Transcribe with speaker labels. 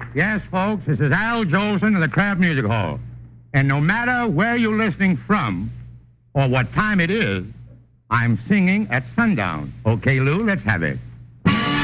Speaker 1: Yes, folks, this is Al Jolson of the Kraft Music Hall. And no matter where you're listening from or what time it is, I'm singing at sundown. Okay, Lou, let's have it.